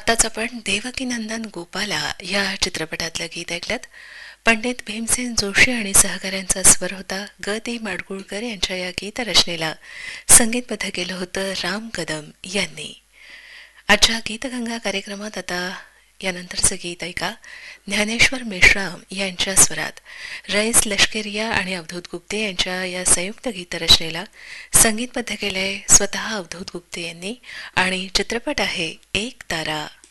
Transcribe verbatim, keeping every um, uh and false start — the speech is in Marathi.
आत्ताच आपण देवकीनंदन गोपाला या चित्रपटातलं गीत ऐकलं. पंडित भीमसेन जोशी आणि सहकाऱ्यांचा स्वर होता ग दी माडगुळकर यांच्या या गीतरचनेला संगीतबद्ध केलं होतं राम कदम यांनी. आजच्या गीतगंगा कार्यक्रमात आता यानंतरचं गीत ऐका. ज्ञानेश्वर मेश्राम यांच्या स्वरात रईस लष्करिया आणि अवधूत गुप्ते यांच्या या संयुक्त गीतरचनेला संगीतबद्ध केलंय स्वतः अवधूत गुप्ते यांनी आणि चित्रपट आहे एक तारा.